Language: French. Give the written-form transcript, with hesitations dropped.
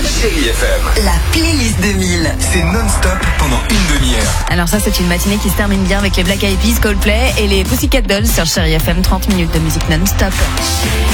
Chérie FM. La playlist 2000. C'est non-stop pendant une demi-heure. Alors ça, c'est une matinée qui se termine bien avec les Black Eyed Peas, Coldplay et les Pussycat Dolls sur Chérie FM. 30 minutes de musique non-stop.